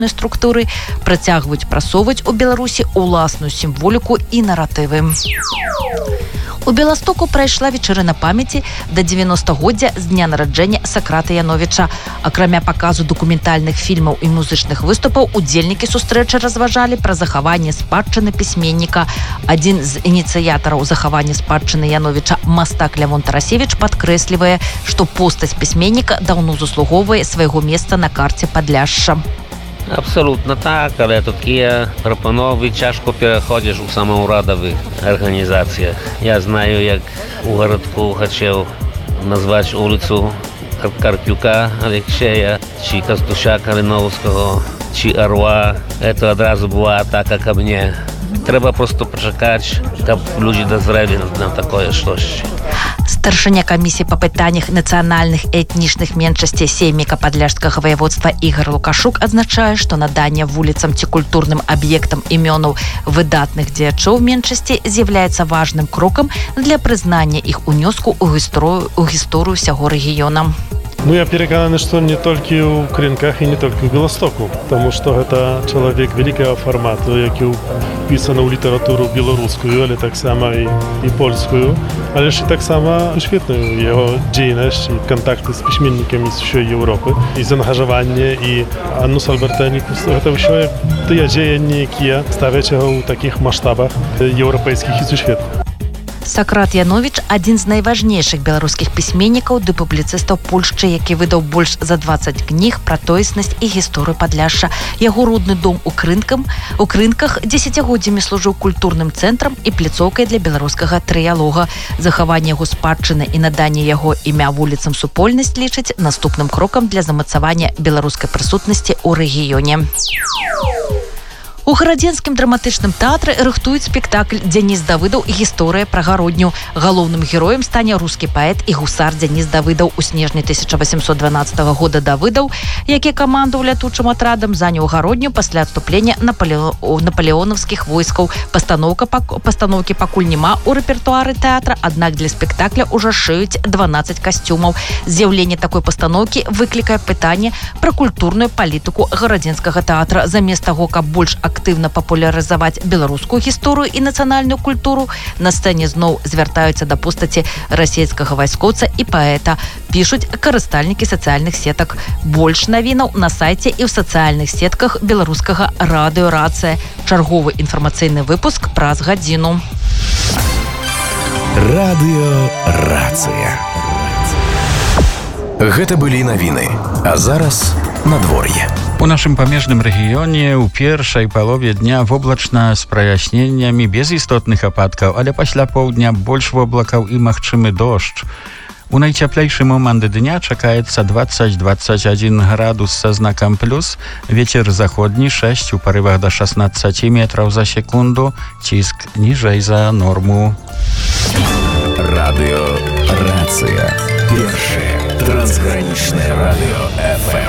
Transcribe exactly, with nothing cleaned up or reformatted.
структуры працягваюць прасоўваць у Беларусі уласную сімволіку і наратывы. У Беластоку прайшла вечарына памяці да дзевяностагоддзя з дня нараджэння Сакрата Яновіча. Акрамя паказу дакументальных фільмаў і музычных выступаў, удзельнікі сустрэчы разважалі пра захаванне спадчыны пісьменніка. Адзін з ініцыятараў захавання спадчыны Яновіча, мастак Лявон Тарасевіч, падкрэслівае, што постаць пісьменніка даўно заслугоўвае свайго месца на карце Падляшша. Абсолютно так, але такі пропанови тяжко переходиш у самоурадових організаціях. Я знаю, як у городку хотів назвати вулицю Карпюка Алексея, чи Костуша Калиновського, чи Орла. Це одразу була атака ко мені. Треба просто почекати, щоб люди дозрели на таке щось. Старшыня камісіі па пытаннях нацыянальных і этнічных меншасцей сейміка Падляшскага ваяводства Ігар Лукашук адзначае, што наданне вуліцам ці культурным аб'ектам імёнаў выдатных дзеячоў меншасці з'яўляецца важным крокам для прызнання іх унёску ў гісторыю, ў гісторыю ўсяго рэгіёна. Ну, я перекананы, што не толькі ў Крынках і не толькі ў Беластоку, таму што гэта чалавек вялікага фармату, які ўпісаны ў літаратуру беларускую, але таксама і, і польскую, але ж і таксама сусветную яго дзейнасць і кантакты з пісьменнікамі з усёй Еўропы і заангажаванне і Анну Сальбертаніку. Гэта ўсё тыя дзеянні, якія ставяць яго ў такіх маштабах еўрапейскіх і сусветных. Сакрат Яновіч – адзін з найважнейшых беларускіх пісьменнікаў ды публіцыстаў Польшчы, які выдаў больш за дваццаць кніг пра тоеснасць і гісторыю Падляшша. Яго родны дом у Крынкам, у Крынках дзесяцігоддзямі служыў культурным цэнтрам і пляцоўкай для беларускага трыялога. Захаванне яго спадчыны і наданне яго імя вуліцам Супольнасць лічыць наступным крокам для замацавання беларускай прысутнасці ў рэгіёне. У гарадзенскім драматычным тэатры рыхтуюць спектакль «Дзяніс Давыдаў. Гісторыя пра гародню». Галоўным героем стане рускі паэт і гусар Дзяніс Давыдаў. У снежні тысяча васемсот дванаццатага года Давыдаў, які камандаваў лятучым атрадам, заняў гародню пасля адступлення напалео... напалеонаўскіх войскаў. Пастаноўка пак... пастаноўкі пакуль няма ў рэпертуары тэатра, аднак для спектакля ўжо шыюць дванаццаць касцюмаў. З'яўленне такой пастаноўкі выклікае пытанне пра культурную палітыку гарадзенскага тэатра. Замест таго, каб больш актыўна папулярызаваць беларускую гісторыю і нацыянальную культуру, на сцэне зноў звяртаюцца да постаці расійскага вайскоўца і паэта, пішуць карыстальнікі сацыяльных сетак. Больш навінаў на сайце і ў сацыяльных сетках беларускага радыё «Рацыя». Чарговы інфармацыйны выпуск праз гадзіну. Радыё «Рацыя». Гэта былі навіны, а зараз надвор'е. У нашым памежным рэгіёне ў першай палове дня воблачна з праясненнямі без істотных ападкаў, але пасля поўдня больш воблакаў і магчымы дождж. У найцяплейшы момант дня чакаецца дваццаць - дваццаць адзін градус са знакам плюс, вецер заходні шэсць у парывах да шаснаццаці метраў за секунду, ціск ніжэй за норму. Радыё «Рацыя». Першае трансгранічнае радыё эф эм.